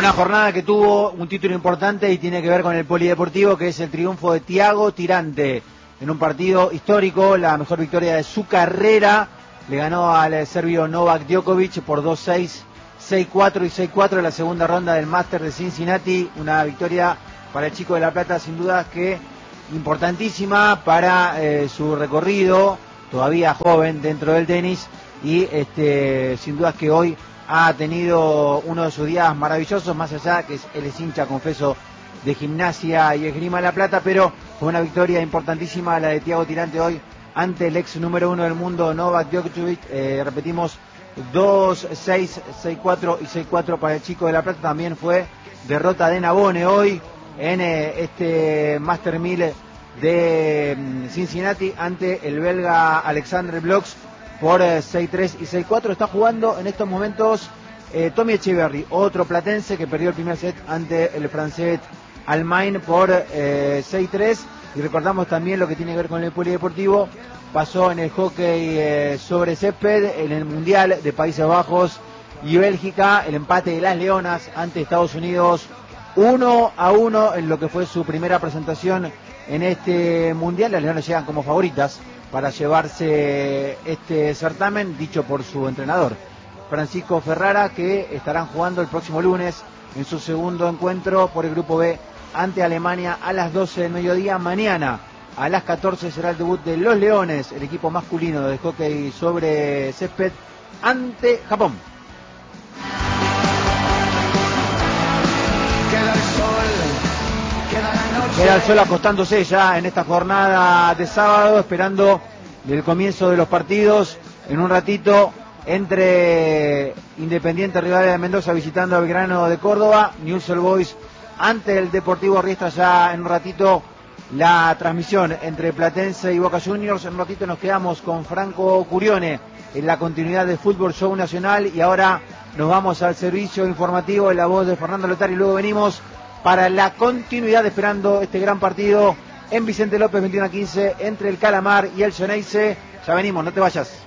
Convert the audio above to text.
Una jornada que tuvo un título importante y tiene que ver con el polideportivo, que es el triunfo de Thiago Tirante en un partido histórico, la mejor victoria de su carrera. Le ganó al serbio Novak Djokovic por 2-6, 6-4 y 6-4 en la segunda ronda del Master de Cincinnati. Una victoria para el chico de La Plata, sin duda que importantísima para su recorrido, todavía joven dentro del tenis, y sin duda que hoy ha tenido uno de sus días maravillosos, más allá que él es hincha, confeso, de Gimnasia y Esgrima La Plata, pero fue una victoria importantísima la de Thiago Tirante hoy ante el ex número 1 del mundo, Novak Djokovic. Repetimos, 2-6, 6-4 y 6-4 para el chico de La Plata. También fue derrota de Nabone hoy en este Master 1000 de Cincinnati ante el belga Alexandre Blox por 6-3 y 6-4. Está jugando en estos momentos Tommy Echeverry, otro platense que perdió el primer set ante el francés Almain por 6-3. Y recordamos también lo que tiene que ver con el polideportivo. Pasó en el hockey sobre césped, en el Mundial de Países Bajos y Bélgica, el empate de las Leonas ante Estados Unidos 1-1 en lo que fue su primera presentación en este Mundial. Las Leonas llegan como favoritas para llevarse este certamen, dicho por su entrenador, Francisco Ferrara, que estarán jugando el próximo lunes en su segundo encuentro por el Grupo B ante Alemania a las 12 del mediodía. Mañana a las 14 será el debut de los Leones, el equipo masculino de hockey sobre césped, ante Japón. Queda el sol acostándose ya en esta jornada de sábado, esperando el comienzo de los partidos. En un ratito, entre Independiente Rivadavia de Mendoza visitando a Belgrano de Córdoba, Newell's Old Boys ante el Deportivo Riestra. Ya en un ratito la transmisión entre Platense y Boca Juniors. En un ratito nos quedamos con Franco Curione en la continuidad del Fútbol Show Nacional, y ahora nos vamos al servicio informativo en la voz de Fernando Letari, y luego venimos para la continuidad, esperando este gran partido en Vicente López 21-15 entre el Calamar y el Xeneize. Ya venimos, no te vayas.